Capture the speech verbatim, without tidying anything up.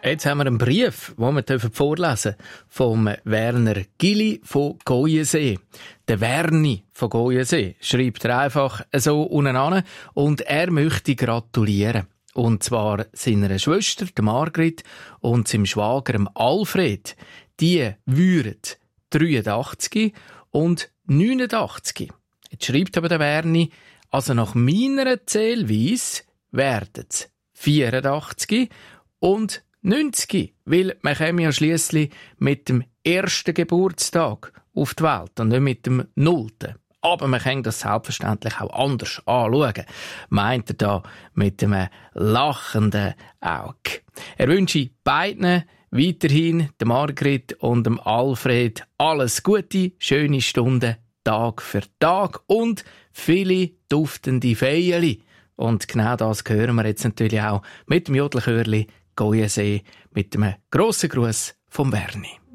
Jetzt haben wir einen Brief, den wir vorlesen dürfen, vom Werner Gilli von Goyensee. Der Werni von Goyensee schreibt er einfach so unten an und er möchte gratulieren. Und zwar seiner Schwester, der Margrit, und seinem Schwager, dem Alfred. Die würden dreiundachtzig und neunundachtzig. Jetzt schreibt aber der Werni, also nach meiner Zählweise werden es vierundachtzig und neunzig, weil man käme ja schliesslich mit dem ersten Geburtstag auf die Welt und nicht mit dem nullten. Aber man kann das selbstverständlich auch anders anschauen, meint er da mit einem lachenden Auge. Er wünsche beiden weiterhin, der Margrit und dem Alfred, alles Gute, schöne Stunden, Tag für Tag und viele duftende Veilli. Und genau das hören wir jetzt natürlich auch mit dem Jodelchörli Goyensee mit einem grossen Gruß vom Werni.